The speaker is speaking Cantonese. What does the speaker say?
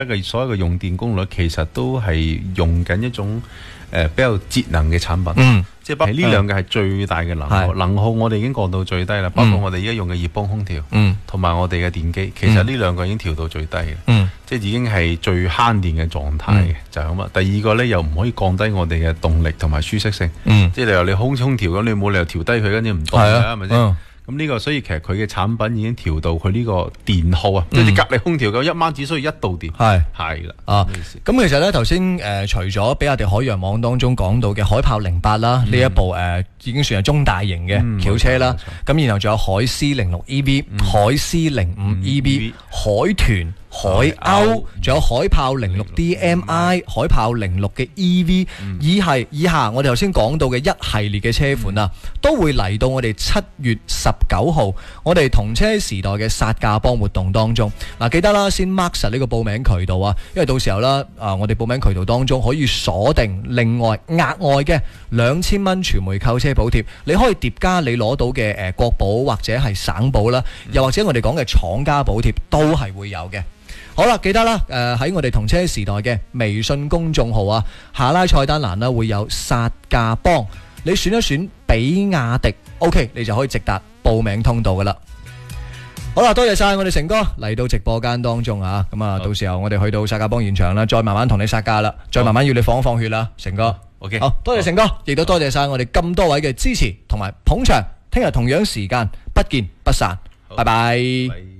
所有嘅用電功率其實都係用緊一種比較節能嘅產品，即係包括呢兩個係最大嘅能耗。能耗我哋已經降到最低啦，包括我哋而家用嘅熱泵空調，同埋我哋嘅電機，其實呢兩個已經調到最低嘅，即係已經係最慳電嘅狀態嘅，就係咁啊。第二個咧又唔可以降低我哋嘅動力同埋舒適性，即係你話你空調咁，你冇理由調低佢跟住唔動嘅，係咪先？咁呢個所以其實佢嘅產品已經調到佢呢個電耗啊，即係隔離空調咁一晚只需要1度電。係啦。 咁其實咧頭先除咗比亞迪海洋網當中講到嘅海豹08啦，呢一部已經算係中大型嘅轎車啦。咁然後仲有海獅06 EV、海獅05 EV、海豚、海鷗，仲有海豹06 DMI、海豹06嘅 EV，以下我哋頭先講到嘅一系列嘅車款啊，都會嚟到我哋7月19號我哋同車時代嘅殺價幫活動當中。記得啦，先 mark 實呢個報名渠道啊，因為到時候啦，我哋報名渠道當中可以鎖定另外額外嘅2000蚊傳媒購車補貼，你可以疊加你攞到嘅國保或者係省保啦，又或者我哋講嘅廠家補貼都係會有嘅。好啦，記得啦，喺我哋同車時代嘅微信公眾號啊，下拉菜單欄啦會有殺價幫，你選一選比亞迪 ，OK， 你就可以直達報名通道噶啦。好啦，多謝晒我哋成哥嚟到直播間當中啊，咁啊，到時候我哋去到殺價幫現場啦，再慢慢同你殺價啦，再慢慢要你放一放血啦，成哥。 OK， 好多謝成哥，亦都多謝晒我哋咁多位嘅支持同埋捧場，聽日同樣時間不見不散，拜拜。